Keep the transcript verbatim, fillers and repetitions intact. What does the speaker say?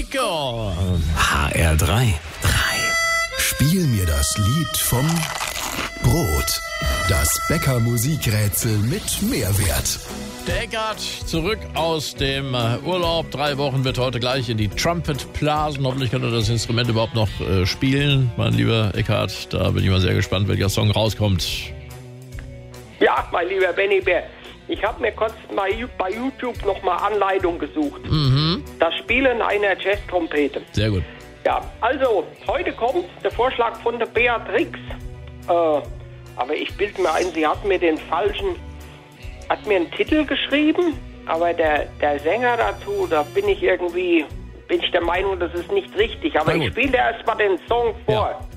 Nico. H R drei. Spiel mir das Lied vom Brot. Das Bäcker-Musikrätsel mit Mehrwert. Der Eckart zurück aus dem Urlaub. Drei Wochen wird heute gleich in die Trumpet blasen. Hoffentlich kann er das Instrument überhaupt noch äh, spielen. Mein lieber Eckart, da bin ich mal sehr gespannt, welcher Song rauskommt. Ja, mein lieber Benny Bär. Ich habe mir kurz mal bei YouTube nochmal Anleitung gesucht. Mhm. Das Spielen einer Jazz-Trompete. Sehr gut. Ja, also, heute kommt der Vorschlag von der Beatrix. Äh, aber ich bilde mir ein, sie hat mir den falschen, hat mir einen Titel geschrieben, aber der, der Sänger dazu, da bin ich irgendwie, bin ich der Meinung, das ist nicht richtig. Aber ich spiele erst mal den Song vor. Ja.